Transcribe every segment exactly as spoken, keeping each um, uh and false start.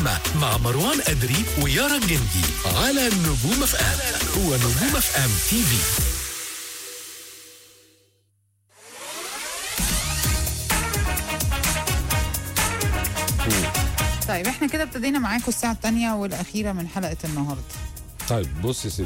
اللحمة مع مروان أدري ويارا الجندي على نجوم اف ام. هو نجوم اف ام تي في. طيب احنا كده ابتدينا معاكم الساعة الثانية والأخيرة من حلقة النهاردة. طيب بص يا ستي،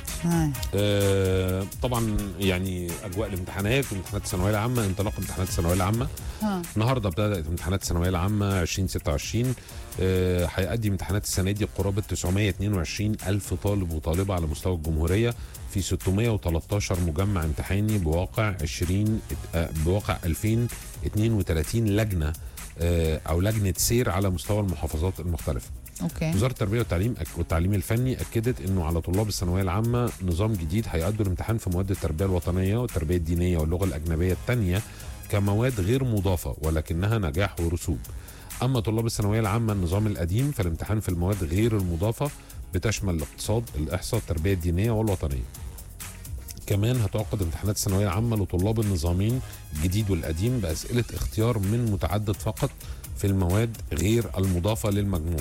آه طبعا يعني اجواء الامتحانات وامتحانات الثانويه العامه، انطلاق امتحانات الثانويه العامه ها. النهارده بدات امتحانات الثانويه العامه ألفين وستة وعشرين. آه هيأدي امتحانات السنه دي قرابه تسعمائة واثنين وعشرين الف طالب وطالبه على مستوى الجمهوريه في ستمائة وثلاثة عشر مجمع امتحاني بواقع عشرين آه بواقع ألفين واثنين وثلاثين لجنه آه او لجنه سير على مستوى المحافظات المختلفه. اوكي. وزاره التربيه والتعليم والتعليم الفني اكدت انه على طلاب الثانويه العامه نظام جديد هيأدوا الامتحان في مواد التربيه الوطنيه والتربيه الدينيه واللغه الاجنبيه الثانيه كمواد غير مضافه ولكنها نجاح ورسوب. اما طلاب الثانويه العامه النظام القديم فالامتحان في المواد غير المضافه بتشمل الاقتصاد، الاحصاء، التربيه الدينيه والوطنيه. كمان هتعقد امتحانات الثانويه العامه لطلاب النظامين الجديد والقديم باسئله اختيار من متعدد فقط في المواد غير المضافه للمجموع.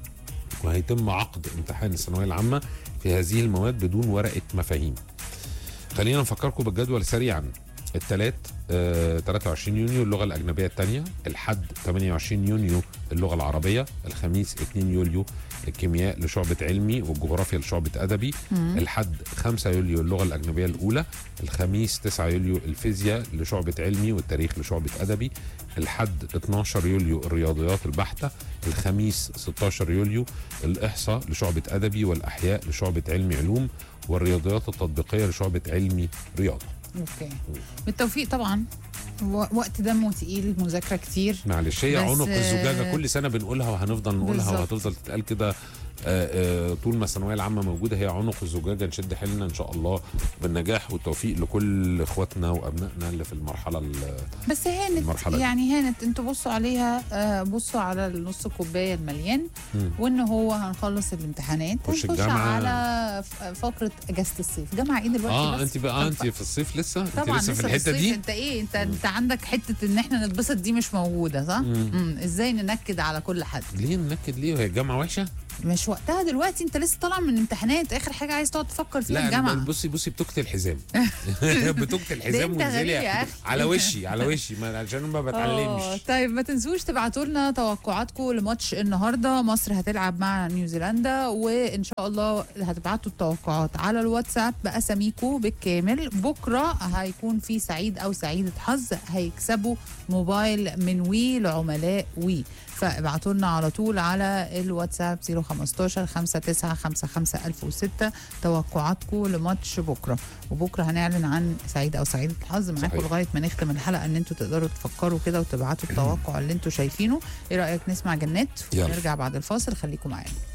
وهيتم عقد امتحان الثانويه العامه في هذه المواد بدون ورقه مفاهيم. خلينا نفكركم بالجدول سريعا. الثلاث آه ثلاثة وعشرين يونيو اللغه الاجنبيه الثانيه، الحد ثمانية وعشرين يونيو اللغه العربيه، الخميس اثنين يوليو الكيمياء لشعبه علمي والجغرافيا لشعبه ادبي، مم. الحد خمسة يوليو اللغه الاجنبيه الاولى، الخميس تسعة يوليو الفيزياء لشعبه علمي والتاريخ لشعبه ادبي، الحد اثناشر يوليو الرياضيات البحته، الخميس ستة عشر يوليو الاحصاء لشعبه ادبي والاحياء لشعبه علمي علوم والرياضيات التطبيقيه لشعبه علمي رياضه. اوكي. بالتوفيق طبعا. و- وقت دمه تقيل، مذاكره كتير. معلش هي بس عنق آه، الزجاجه كل سنه بنقولها وهنفضل نقولها بالظبط. وهتفضل تتقال كده آه، آه، طول ما الثانويه العامه موجوده. هي عنق الزجاجه، نشد حيلنا ان شاء الله بالنجاح والتوفيق لكل اخواتنا وابنائنا اللي في المرحله ال- بس هانت المرحلة دي. يعني هانت انتوا بصوا عليها، آه، بصوا على النص كوبايه المليان، مم. وان هو هنخلص الامتحانات خش هنخش الجامعة. على ف- فقره اجازه الصيف. جامعه ايه دلوقتي؟ اه بس انت بقى آه انت في الصيف لسه، انت طبعا لسه في الحته الصيف. دي. انت ايه، انت انت عندك حته ان احنا نتبسط دي مش موجوده، صح؟ مم. مم. ازاي ننكد على كل حد؟ ليه ننكد ليه وهي الجامعه وحشه؟ مش وقتها دلوقتي، انت لسه طالع من امتحانات، اخر حاجه عايز تقعد تفكر فيها لا الجامعه. بصي بصي بتكتي الحزام. بتكتي الحزام انت غريب يا وانزلي أخي. على وشي على وشي ما عشان ما آه، بتعلمش. طيب ما تنسوش تبعتوا لنا توقعاتكم لماتش النهارده. مصر هتلعب مع نيوزيلندا، وان شاء الله هتبعتوا التوقعات على الواتساب باساميكم بالكامل. بكره هيكون في سعيد او سعيده حظ هيكسبوا موبايل من وي لعملاء وي، فابعتوا لنا على طول على الواتساب صفر خمستاشر خمسة تسعة خمسة خمسة ألف وستة توقعاتكم لماتش بكره. وبكره هنعلن عن سعيد او سعيده الحظ معاكم صحيح. لغايه ما نختم الحلقه، ان انتوا تقدروا تفكروا كده وتبعتوا التوقع اللي انتوا شايفينه. ايه رايك نسمع جنات يلا. ونرجع بعد الفاصل؟ خليكم معانا.